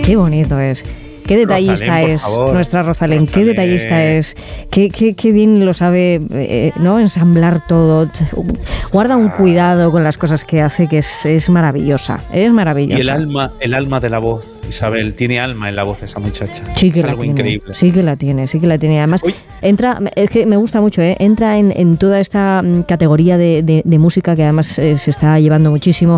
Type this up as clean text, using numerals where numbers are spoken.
Qué bonito es. Qué detallista es nuestra Rosalén, qué detallista es, qué bien lo sabe, ¿no? Ensamblar todo. Guarda un cuidado con las cosas que hace, que es maravillosa, es maravillosa. Y el alma de la voz, Isabel, tiene alma en la voz esa muchacha. Sí que es la algo tiene, increíble. sí que la tiene. Además, entra, es que me gusta mucho, entra en toda esta categoría de música que además se está llevando muchísimo